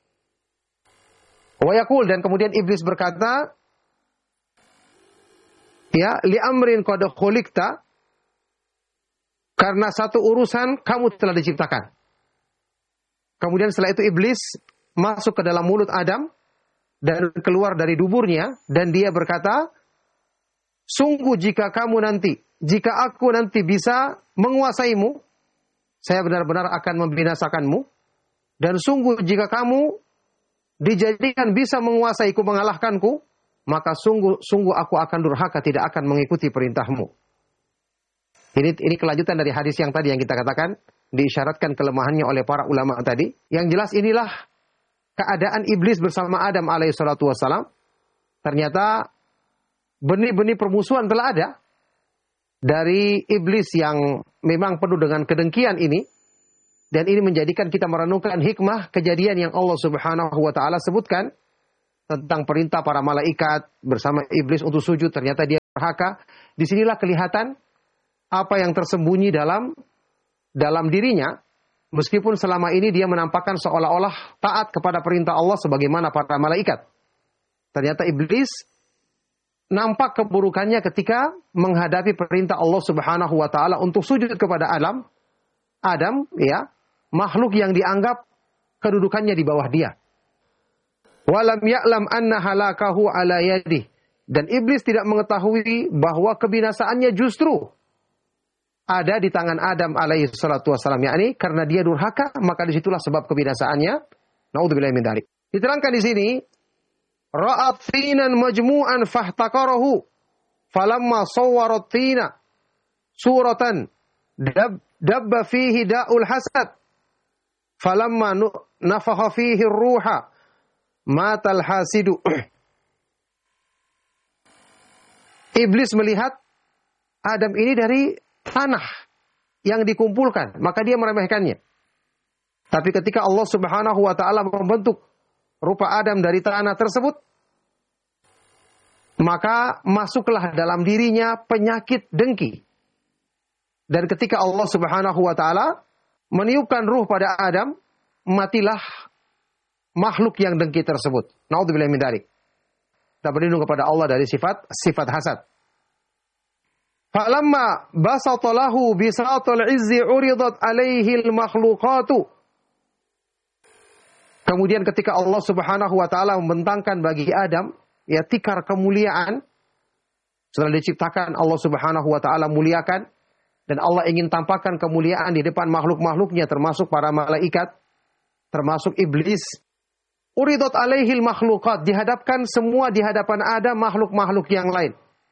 Wa yaqul, dan kemudian iblis berkata, ya, li amrin qad khuliqta, karena satu urusan kamu telah diciptakan. Kemudian setelah itu iblis masuk ke dalam mulut Adam dan keluar dari duburnya, dan dia berkata, sungguh jika kamu nanti, jika aku nanti bisa menguasaimu, saya benar-benar akan membinasakanmu. Dan sungguh jika kamu dijadikan bisa menguasaiku, mengalahkanku, maka sungguh sungguh aku akan durhaka, tidak akan mengikuti perintahmu. Ini ini kelanjutan dari hadis yang tadi yang kita katakan, diisyaratkan kelemahannya oleh para ulama tadi. Yang jelas inilah keadaan iblis bersama Adam alaihissalatu wassalam. Ternyata benih-benih permusuhan telah ada dari iblis yang memang penuh dengan kedengkian ini. Dan ini menjadikan kita merenungkan hikmah kejadian yang Allah Subhanahu wa taala sebutkan tentang perintah para malaikat bersama iblis untuk sujud, ternyata dia durhaka. Disinilah kelihatan apa yang tersembunyi dalam dalam dirinya, meskipun selama ini dia menampakkan seolah-olah taat kepada perintah Allah sebagaimana para malaikat. Ternyata iblis nampak keburukannya ketika menghadapi perintah Allah Subhanahu wa taala untuk sujud kepada Adam. Adam, ya, makhluk yang dianggap kedudukannya di bawah dia. Walam ya'lam anna halakahu ala yadih. Dan iblis tidak mengetahui bahwa kebinasaannya justru ada di tangan Adam alaihi salatu wassalam. Yakni karena dia durhaka, maka disitulah sebab kebinasaannya. Na'udzubillahi min dzalik. Diterangkan di sini, ra'at tinan majmu'an fahtaqarahu falamma sawwarat tina suratan dab, dabba fihi da'ul hasad falamma nafakha fihi ruha matal hasidu. Iblis melihat Adam ini dari tanah yang dikumpulkan, maka dia meremehkannya. Tapi ketika Allah Subhanahu wa taala membentuk rupa Adam dari tanah tersebut, maka masuklah dalam dirinya penyakit dengki. Dan ketika Allah Subhanahu wa taala meniupkan ruh pada Adam, matilah makhluk yang dengki tersebut. Na'udzubillahi min dzalik. Kita berlindung kepada Allah dari sifat sifat hasad. Falamma basata lahu bisatul izzi uridat alaihi al-makhluqatu. Kemudian ketika Allah Subhanahu wa taala membentangkan bagi Adam ya tikar kemuliaan, setelah diciptakan Allah Subhanahu wa taala muliakan, dan Allah ingin tampakkan kemuliaan di depan makhluk-makhluknya termasuk para malaikat, termasuk iblis. Uridat alaihil makhluqat, dihadapkan semua di hadapan Adam makhluk-makhluk yang lain.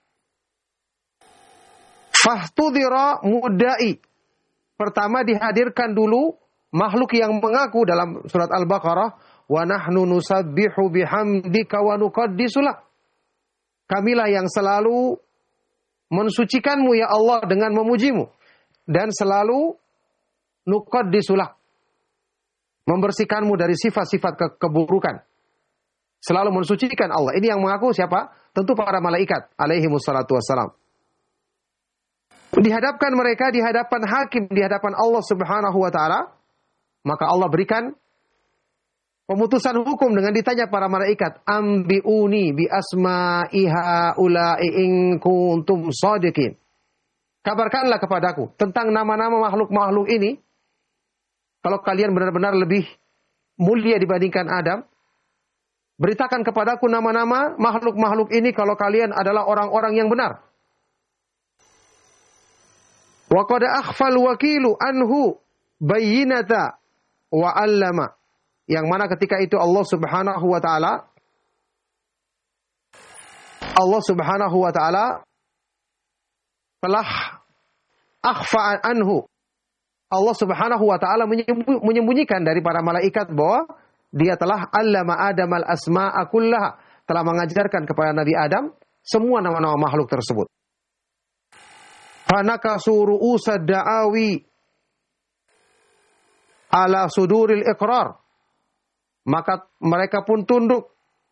Fahtudhira mudda'i. Pertama dihadirkan dulu makhluk yang mengaku dalam surat Al-Baqarah, wa nahnu nusabbihu bihamdika wa nuqaddisu lak. Kamilah yang selalu mensucikanmu ya Allah dengan memujimu, dan selalu nuqaddisu lak, membersihkanmu dari sifat-sifat ke keburukan. Selalu mensucikan Allah. Ini yang mengaku siapa? Tentu para malaikat alaihi wassalatu wassalam. Dihadapkan mereka di hadapan hakim, di hadapan Allah Subhanahu wa taala, maka Allah berikan pemutusan hukum dengan ditanya para malaikat, ambiuni bi asma'iha ula'i in kuntum shadiqin. Kabarkanlah kepadaku tentang nama-nama makhluk-makhluk ini. Kalau kalian benar-benar lebih mulia dibandingkan Adam, beritakan kepadaku nama-nama makhluk-makhluk ini kalau kalian adalah orang-orang yang benar. Wa qad akhfal wakilu anhu bayyinata wa 'allama. Yang mana ketika itu Allah Subhanahu wa taala Allah Subhanahu wa taala telah akhfa anhu. Allah Subhanahu wa taala menyembunyikan dari para malaikat bahwa dia telah 'allama Adam al-asma'a kullaha, telah mengajarkan kepada Nabi Adam semua nama-nama makhluk tersebut. Fanakasu ru'usad da'awi ala suduril iqrar. Maka mereka pun tunduk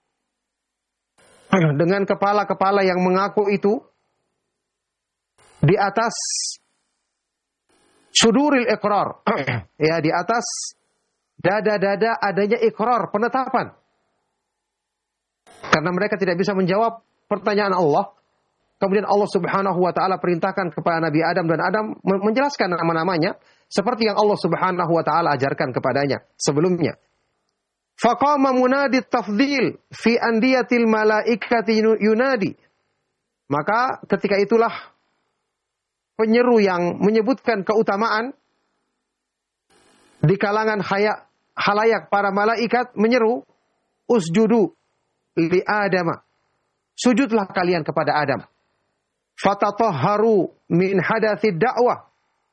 dengan kepala-kepala yang mengaku itu di atas suduril iqrar. Ya, di atas dada-dada adanya iqrar, penetapan. Karena mereka tidak bisa menjawab pertanyaan Allah. Kemudian Allah Subhanahu wa taala perintahkan kepada Nabi Adam, dan Adam menjelaskan nama-namanya seperti yang Allah Subhanahu wa taala ajarkan kepadanya sebelumnya. Faqama munadi tafdhil fi andiyatil malaikati yunadi. Maka ketika itulah penyeru yang menyebutkan keutamaan di kalangan haya, halayak para malaikat menyeru, usjudu li Adama. Sujudlah kalian kepada Adam. Fatatahharu min hadathid da'wah.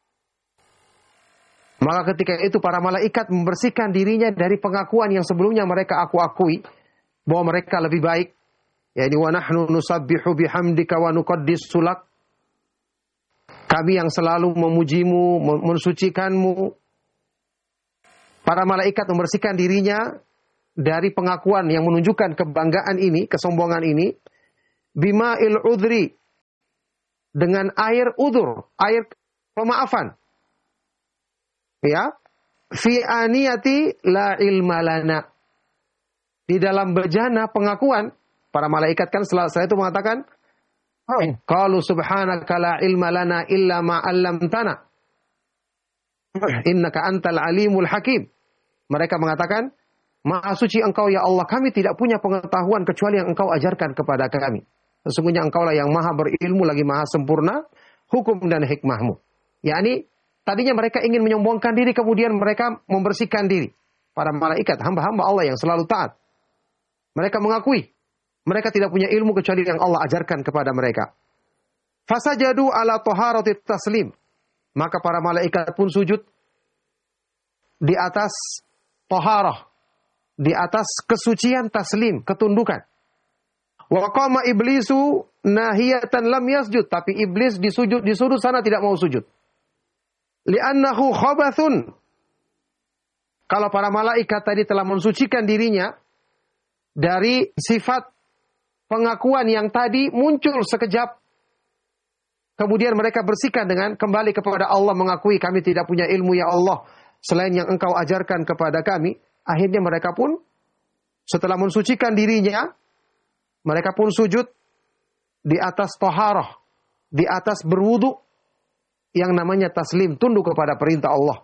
Maka ketika itu para malaikat membersihkan dirinya dari pengakuan yang sebelumnya mereka aku-akui bahwa mereka lebih baik. Yani wa nahnu nusabbihu bihamdika wa nuqaddis sulak. Kami yang selalu memujimu, mensucikanmu. Para malaikat membersihkan dirinya dari pengakuan yang menunjukkan kebanggaan ini, kesombongan ini. Bima'il udhri. Dengan air udur, air pemaafan. Ya. Fi aniyati la ilma lana. Di dalam bejana pengakuan, para malaikat kan setelah itu mengatakan, qalu subhanaka la ilma lana illa ma 'allamtana. Innaka antal alimul hakim. Mereka mengatakan, Maha suci engkau ya Allah, kami tidak punya pengetahuan kecuali yang engkau ajarkan kepada kami. Sesungguhnya engkaulah yang maha berilmu lagi maha sempurna hukum dan hikmahmu. Yakni tadinya mereka ingin menyombongkan diri, kemudian mereka membersihkan diri. Para malaikat, hamba-hamba Allah yang selalu taat. Mereka mengakui mereka tidak punya ilmu kecuali yang Allah ajarkan kepada mereka. Fasajadu ala taharati taslim. Maka para malaikat pun sujud di atas taharah, di atas kesucian taslim, ketundukan. Wa qama iblisu nahiyatan lam yasjud, tapi iblis disujud di sudut sana tidak mau sujud. Li'annahu khabathun. Kalau para malaikat tadi telah mensucikan dirinya dari sifat pengakuan yang tadi muncul sekejap, kemudian mereka bersihkan dengan kembali kepada Allah, mengakui kami tidak punya ilmu ya Allah selain yang engkau ajarkan kepada kami. Akhirnya mereka pun setelah mensucikan dirinya, mereka pun sujud di atas taharah, di atas berwudu yang namanya taslim, tunduk kepada perintah Allah.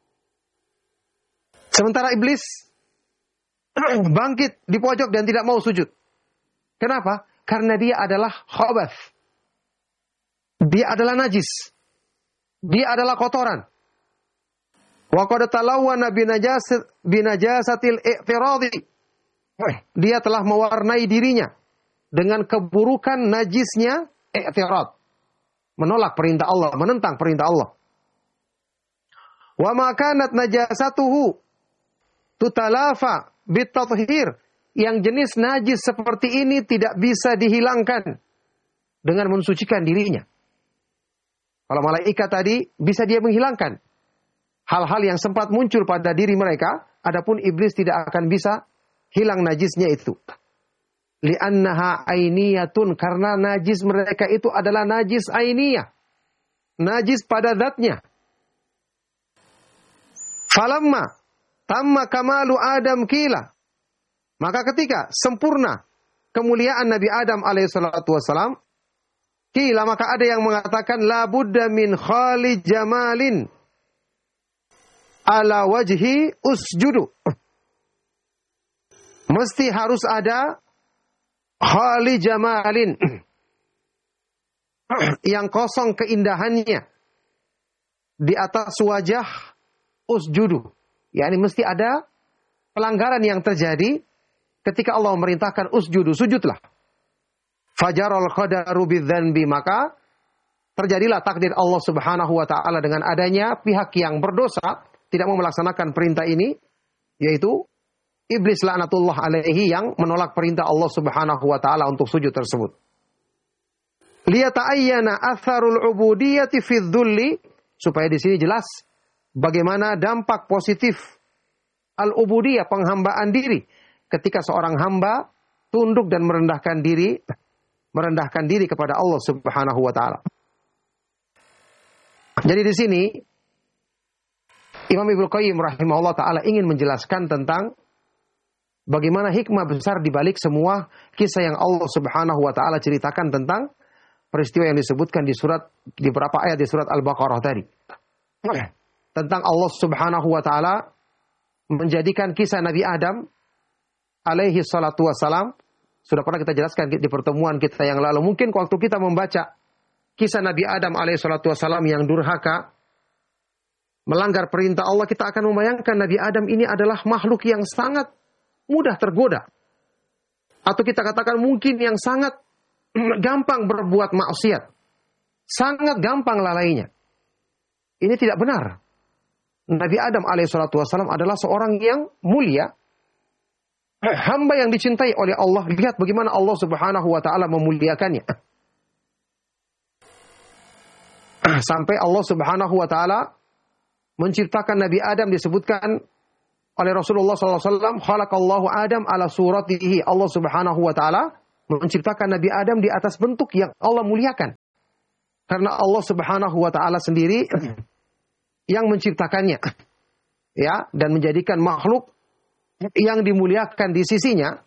Sementara iblis bangkit di pojok dan tidak mau sujud. Kenapa? Karena dia adalah khabath. Dia adalah najis. Dia adalah kotoran. Wa qad talawwana binajasat binajasatil i'tiradi. Dia telah mewarnai dirinya dengan keburukan najisnya i'tirad. Menolak perintah Allah, menentang perintah Allah. Wa ma kanat najasatuhu tutalafa bitathhir. Yang jenis najis seperti ini tidak bisa dihilangkan dengan mensucikan dirinya. Kalau malaikat tadi bisa dia menghilangkan hal-hal yang sempat muncul pada diri mereka, adapun iblis tidak akan bisa hilang najisnya itu. Li'annaha ainiyatun, karena najis mereka itu adalah najis ainiyah. Najis pada zatnya. Falamma tamma kamalu Adam kila. Maka ketika sempurna kemuliaan Nabi Adam alaihissalatu wassalam, kila maka ada yang mengatakan la budda min khali jamalin ala wajhi usjudu. Mesti harus ada khali jamalin yang kosong keindahannya di atas wajah usjudu. Yani mesti ada pelanggaran yang terjadi ketika Allah memerintahkan usjudu, sujudlah. Fajarul qadaru bidzanbi, maka terjadilah takdir Allah Subhanahu wa taala dengan adanya pihak yang berdosa tidak mau melaksanakan perintah ini, yaitu iblis laknatullah alaihi yang menolak perintah Allah Subhanahu wa taala untuk sujud tersebut. Liyata'ayyana atharul ubudiyyati fi dzulli, supaya di sini jelas bagaimana dampak positif al-ubudiyah, penghambaan diri, ketika seorang hamba tunduk dan merendahkan diri, merendahkan diri kepada Allah Subhanahu wa taala. Jadi di sini Imam Ibnu Qayyim rahimahullah taala ingin menjelaskan tentang bagaimana hikmah besar di balik semua kisah yang Allah Subhanahu wa taala ceritakan tentang peristiwa yang disebutkan di surat, di beberapa ayat di surat Al-Baqarah tadi. Tentang Allah Subhanahu wa taala menjadikan kisah Nabi Adam alaihi salatu wassalam, sudah pernah kita jelaskan di pertemuan kita yang lalu. Mungkin waktu kita membaca kisah Nabi Adam alaihi salatu wassalam yang durhaka, melanggar perintah Allah, kita akan membayangkan Nabi Adam ini adalah makhluk yang sangat mudah tergoda. Atau kita katakan mungkin yang sangat gampang berbuat maksiat. Sangat gampang lalainya. Ini tidak benar. Nabi Adam alaihissalatu wassalam adalah seorang yang mulia. Hamba yang dicintai oleh Allah. Lihat bagaimana Allah subhanahu wa ta'ala memuliakannya. Sampai Allah subhanahu wa ta'ala menciptakan Nabi Adam, disebutkan oleh Rasulullah shallallahu alaihi wasallam, khalaqallahu Adam ala suratihi. Allah subhanahu wa ta'ala menciptakan Nabi Adam di atas bentuk yang Allah muliakan. Karena Allah subhanahu wa ta'ala sendiri yang menciptakannya. Ya, dan menjadikan makhluk yang dimuliakan di sisinya.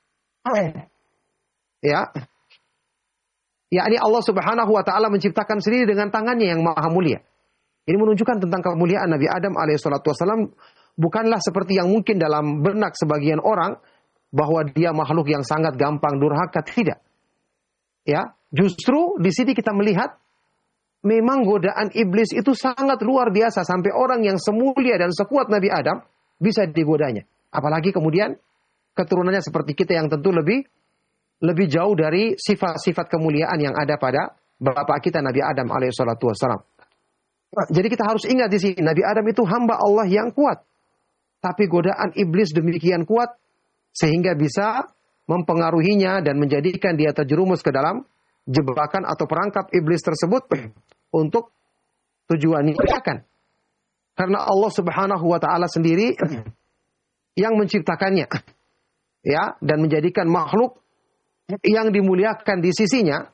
Ya. Yakni Allah subhanahu wa ta'ala menciptakan sendiri dengan tangannya yang maha mulia. Ini menunjukkan tentang kemuliaan Nabi Adam alaihissalatu wassalam. Bukanlah seperti yang mungkin dalam benak sebagian orang, bahwa dia makhluk yang sangat gampang durhaka. Tidak. Ya, justru di sini kita melihat memang godaan iblis itu sangat luar biasa, sampai orang yang semulia dan sekuat Nabi Adam bisa digodanya. Apalagi kemudian keturunannya seperti kita yang tentu lebih lebih jauh dari sifat-sifat kemuliaan yang ada pada bapak kita Nabi Adam alaihissalatu wassalam. Jadi kita harus ingat di sini, Nabi Adam itu hamba Allah yang kuat. Tapi godaan iblis demikian kuat sehingga bisa mempengaruhinya dan menjadikan dia terjerumus ke dalam jebakan atau perangkap iblis tersebut untuk tujuannya akan. Karena Allah subhanahu wa ta'ala sendiri yang menciptakannya. Ya, dan menjadikan makhluk yang dimuliakan di sisinya.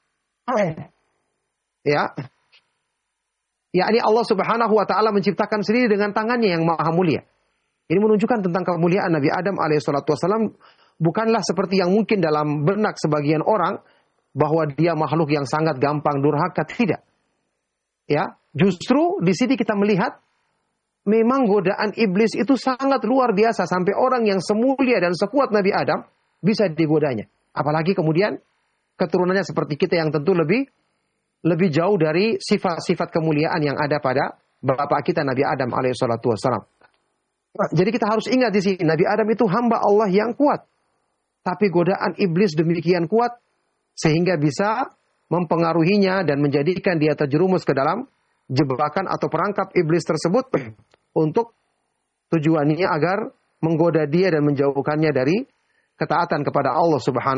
Ya. Yakni Allah subhanahu wa ta'ala menciptakan sendiri dengan tangannya yang maha mulia. Ini menunjukkan tentang kemuliaan Nabi Adam alaihissalatu wassalam. Bukanlah seperti yang mungkin dalam benak sebagian orang, bahwa dia makhluk yang sangat gampang durhaka. Tidak. Ya, justru di sini kita melihat memang godaan iblis itu sangat luar biasa, sampai orang yang semulia dan sekuat Nabi Adam bisa digodanya. Apalagi kemudian keturunannya seperti kita yang tentu lebih lebih jauh dari sifat-sifat kemuliaan yang ada pada bapak kita Nabi Adam alaihissalatu wassalam. Jadi kita harus ingat di sini, Nabi Adam itu hamba Allah yang kuat. Tapi godaan iblis demikian kuat sehingga bisa mempengaruhinya dan menjadikan dia terjerumus ke dalam jebakan atau perangkap iblis tersebut untuk tujuannya agar menggoda dia dan menjauhkannya dari ketaatan kepada Allah Subhanahu